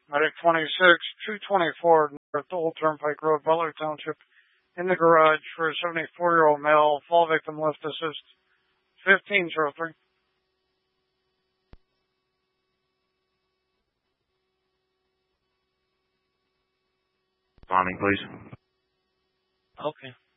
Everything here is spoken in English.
Medic 26, 224 North Old Turnpike Road, Butler Township, in the garage for a 74-year-old male. Fall victim lift assist 1503. Responding, please. Okay.